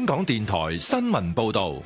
港電台新聞報道。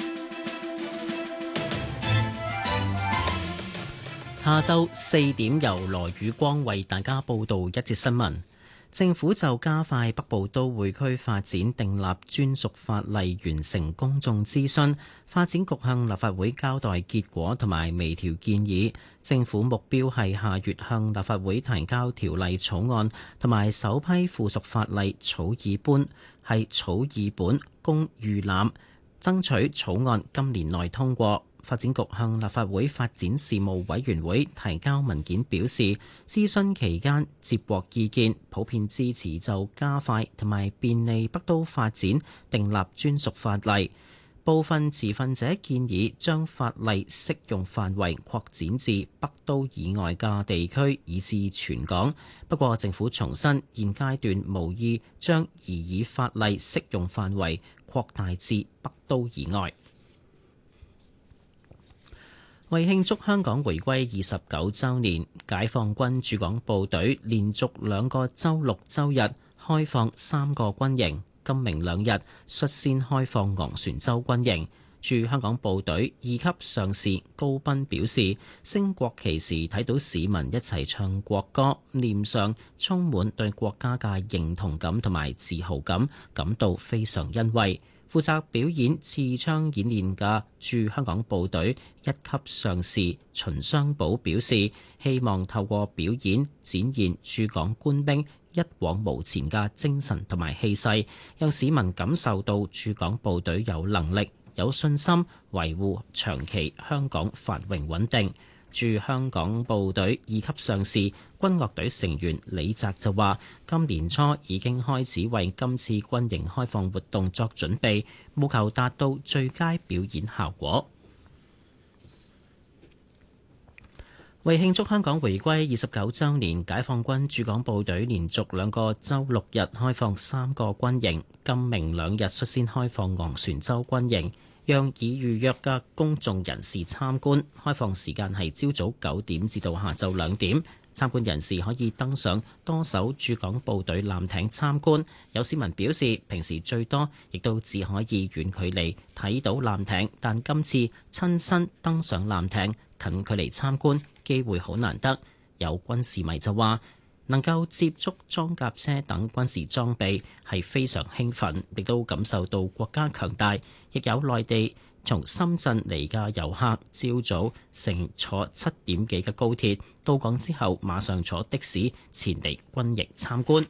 下晝4點由羅宇光為大家報道一節新聞。政府就加快北部都會區發展訂立專屬法例，完成公眾諮詢。發展局向立法會交代結果同埋微調建議。政府目標係下月向立法會提交條例草案同埋首批附屬法例草擬本供預覽，爭取草案今年內通過。發展局向立法會發展事務委員會提交文件表示，諮詢期間接獲意見，普遍支持就加快同埋便利北都發展訂立專屬法例。部分持份者建議將法例適用範圍擴展至北都以外嘅地區，以至全港。不過政府重申，現階段無意將擬議法例適用範圍擴大至北都以外。為慶祝香港回歸29週年，解放軍駐港部隊連續2個週六週日開放3個軍營，今明2日率先開放昂船洲軍營。駐香港部隊2級上士高斌表示，升國旗時睇到市民一齊唱國歌，臉上充滿對國家嘅認同感同埋自豪感，感到非常欣慰。負責表演刺槍演練嘅駐香港部隊1級上士秦雙寶表示，希望透過表演展現駐港官兵一往無前嘅精神同埋氣勢，讓市民感受到駐港部隊有能力、有信心維護長期香港繁榮穩定。駐香港部隊2級上士軍樂隊成員李澤就話，今年初已經開始為今次軍營開放活動作準備，務求達到最佳表演效果。為慶祝香港回歸29週年，解放軍駐港部隊連續2個週六日開放3個軍營，今明2日率先開放昂船洲軍營，讓已預約嘅公眾人士參觀。開放時間係朝早9點至到下晝2點。參觀人士可以登上多艘駐港部隊艦艇參觀。有市民表示，平時最多亦都只可以遠距離睇到艦艇，但今次親身登上艦艇，近距離參觀機會好難得。有軍事迷就話，能夠接觸裝甲車等軍事裝備係非常興奮，亦都感受到國家強大。亦有內地從深圳嚟嘅遊客，朝早乘坐7點幾嘅高鐵到港之後，馬上坐的士前嚟軍營參觀。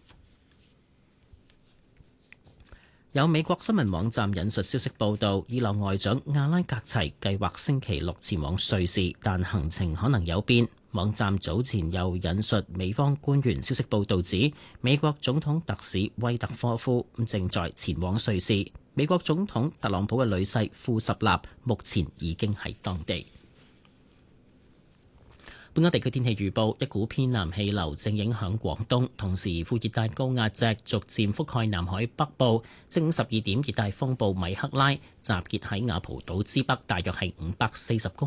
有美國新聞網站引述消息報道，伊朗外長阿拉格齊計劃星期六前往瑞士，但行程可能有變。網站早前又引述美方官員消息報道指，美國總統特使威特科夫正在前往瑞士。美國總統特朗普嘅女婿庫什納目前已經喺當地。本港地區天氣預報，一股偏南氣流正影響廣東，同時副熱帶高壓脊逐漸覆蓋南海北部。正午12點，熱帶風暴米克拉集結喺雅蒲島之北，大約係540公